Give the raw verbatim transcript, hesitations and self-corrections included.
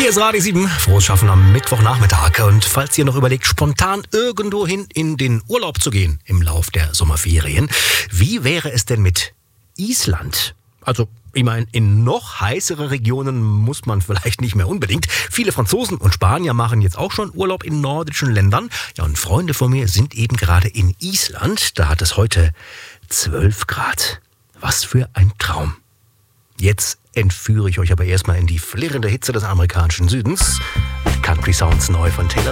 Hier ist Radio sieben, frohes Schaffen am Mittwochnachmittag. Und falls ihr noch überlegt, spontan irgendwo hin in den Urlaub zu gehen im Lauf der Sommerferien, wie wäre es denn mit Island? Also, ich meine, in noch heißere Regionen muss man vielleicht nicht mehr unbedingt. Viele Franzosen und Spanier machen jetzt auch schon Urlaub in nordischen Ländern. Ja, und Freunde von mir sind eben gerade in Island. Da hat es heute zwölf Grad. Was für ein Traum. Jetzt entführe ich euch aber erstmal in die flirrende Hitze des amerikanischen Südens. Country Sounds neu von Taylor